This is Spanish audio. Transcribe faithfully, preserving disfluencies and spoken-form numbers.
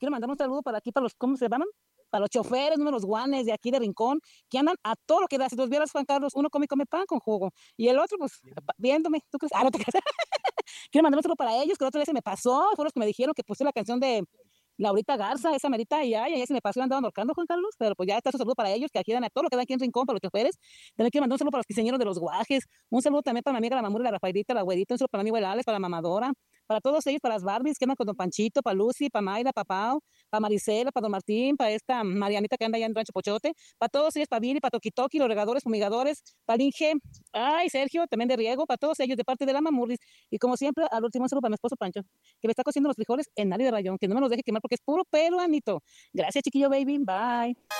quiero mandar un saludo para aquí, para los, ¿cómo se llaman? Para los choferes, uno de los guanes de aquí de Rincón, que andan a todo lo que da. Si los vieras, Juan Carlos, uno come y come pan con jugo. Y el otro, pues, viéndome, ¿tú crees? Ah, no te creas. Quiero mandar un saludo para ellos, que el otro día se me pasó, fueron los que me dijeron que puse la canción de Laurita Garza, esa merita, y ay, ya se me pasó y andaban ahorcando, Juan Carlos, pero pues ya está su saludo para ellos, que aquí dan a todo lo que dan aquí en Rincón, para los choferes. También quiero mandar un saludo para los quiseñeros de los guajes, un saludo también para mi amiga la mamura, la Rafaelita, la güerita, un saludo para mi amigo el Alex, para la mamadora, para todos ellos, para las Barbies que andan con Don Panchito, para Lucy, para Mayra, para Pau, para Marisela, para Don Martín, para esta Marianita que anda allá en Rancho Pochote, para todos ellos, para Billy, para Toki los regadores, fumigadores, para Inge, ay, Sergio, también de Riego, para todos ellos de parte de la Mamurris. Y como siempre, al último un saludo para mi esposo Pancho, que me está cociendo los frijoles en Nari de Rayón, que no me los deje quemar porque es puro pelo, Anito. Gracias, chiquillo baby. Bye.